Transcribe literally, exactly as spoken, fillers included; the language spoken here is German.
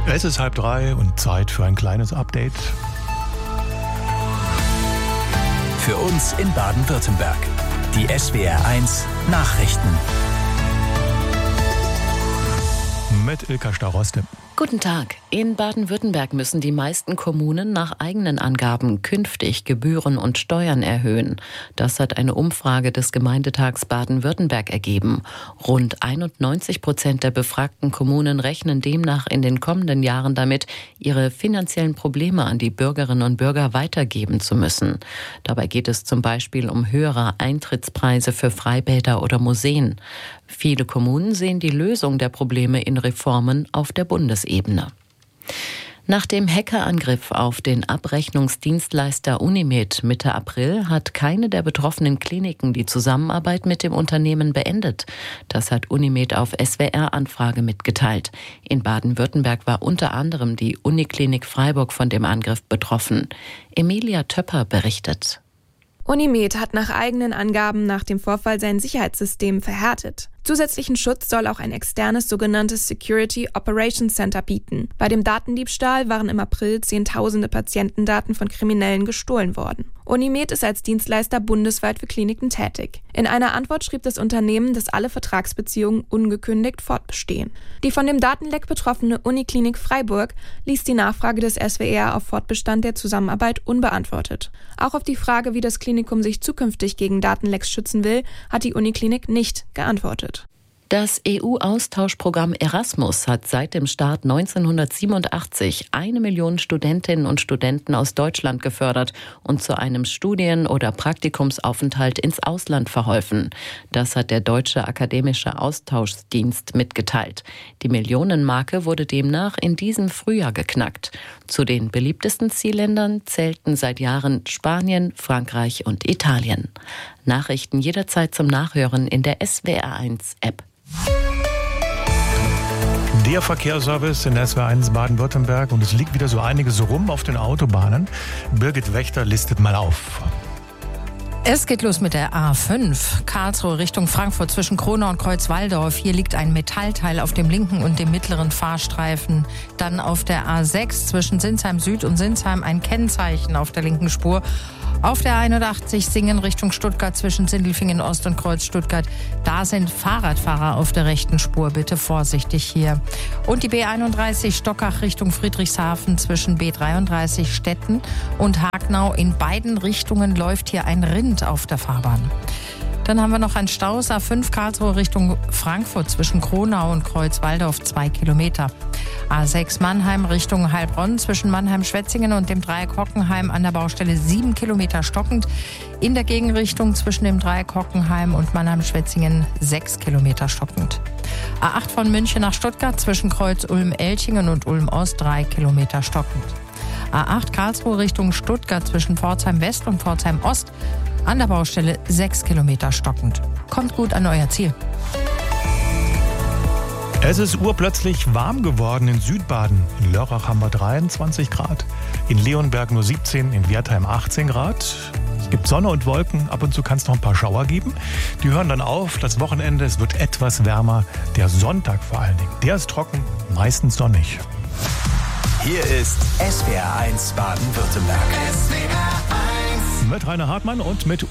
Es ist halb drei und Zeit für ein kleines Update. Für uns in Baden-Württemberg. Die S W R eins Nachrichten. Mit Ilka Staroste. Guten Tag. In Baden-Württemberg müssen die meisten Kommunen nach eigenen Angaben künftig Gebühren und Steuern erhöhen. Das hat eine Umfrage des Gemeindetags Baden-Württemberg ergeben. Rund einundneunzig Prozent der befragten Kommunen rechnen demnach in den kommenden Jahren damit, ihre finanziellen Probleme an die Bürgerinnen und Bürger weitergeben zu müssen. Dabei geht es zum Beispiel um höhere Eintrittspreise für Freibäder oder Museen. Viele Kommunen sehen die Lösung der Probleme in Reformen auf der Bundesebene. Nach dem Hackerangriff auf den Abrechnungsdienstleister Unimed Mitte April hat keine der betroffenen Kliniken die Zusammenarbeit mit dem Unternehmen beendet. Das hat Unimed auf S W R-Anfrage mitgeteilt. In Baden-Württemberg war unter anderem die Uniklinik Freiburg von dem Angriff betroffen. Emilia Töpper berichtet. Unimed hat nach eigenen Angaben nach dem Vorfall sein Sicherheitssystem verhärtet. Zusätzlichen Schutz soll auch ein externes sogenanntes Security Operations Center bieten. Bei dem Datendiebstahl waren im April Zehntausende Patientendaten von Kriminellen gestohlen worden. Unimed ist als Dienstleister bundesweit für Kliniken tätig. In einer Antwort schrieb das Unternehmen, dass alle Vertragsbeziehungen ungekündigt fortbestehen. Die von dem Datenleck betroffene Uniklinik Freiburg ließ die Nachfrage des S W R auf Fortbestand der Zusammenarbeit unbeantwortet. Auch auf die Frage, wie das Klinikum sich zukünftig gegen Datenlecks schützen will, hat die Uniklinik nicht geantwortet. Das E U-Austauschprogramm Erasmus hat seit dem Start neunzehnhundertsiebenundachtzig eine Million Studentinnen und Studenten aus Deutschland gefördert und zu einem Studien- oder Praktikumsaufenthalt ins Ausland verholfen. Das hat der Deutsche Akademische Austauschdienst mitgeteilt. Die Millionenmarke wurde demnach in diesem Frühjahr geknackt. Zu den beliebtesten Zielländern zählten seit Jahren Spanien, Frankreich und Italien. Nachrichten jederzeit zum Nachhören in der S W R eins App. Der Verkehrsservice in S W R eins Baden-Württemberg und es liegt wieder so einiges rum auf den Autobahnen. Birgit Wächter listet mal auf. Es geht los mit der A fünf, Karlsruhe Richtung Frankfurt zwischen Kronau und Kreuzwaldorf. Hier liegt ein Metallteil auf dem linken und dem mittleren Fahrstreifen. Dann auf der A sechs zwischen Sinsheim Süd und Sinsheim ein Kennzeichen auf der linken Spur. Auf der einundachtzig Singen Richtung Stuttgart zwischen Sindelfingen Ost und Kreuz Stuttgart. Da sind Fahrradfahrer auf der rechten Spur. Bitte vorsichtig hier. Und die B einunddreißig Stockach Richtung Friedrichshafen zwischen B dreiunddreißig Stetten und Hagnau. In beiden Richtungen läuft hier ein Rind auf der Fahrbahn. Dann haben wir noch einen Stau, A fünf Karlsruhe Richtung Frankfurt zwischen Kronau und Kreuzwaldorf, zwei Kilometer. A sechs Mannheim Richtung Heilbronn zwischen Mannheim-Schwetzingen und dem Dreieck Hockenheim an der Baustelle sieben Kilometer stockend. In der Gegenrichtung zwischen dem Dreieck Hockenheim und Mannheim-Schwetzingen sechs Kilometer stockend. A acht von München nach Stuttgart zwischen Kreuz Ulm-Elchingen und Ulm-Ost drei Kilometer stockend. A acht Karlsruhe Richtung Stuttgart zwischen Pforzheim West und Pforzheim Ost an der Baustelle sechs Kilometer stockend. Kommt gut an euer Ziel. Es ist urplötzlich warm geworden in Südbaden. In Lörrach haben wir dreiundzwanzig Grad, in Leonberg nur siebzehn, in Wertheim achtzehn Grad. Es gibt Sonne und Wolken, ab und zu kann es noch ein paar Schauer geben. Die hören dann auf, das Wochenende, es wird etwas wärmer. Der Sonntag vor allen Dingen, der ist trocken, meistens sonnig. Hier ist S W R eins Baden-Württemberg. Mit Rainer Hartmann und mit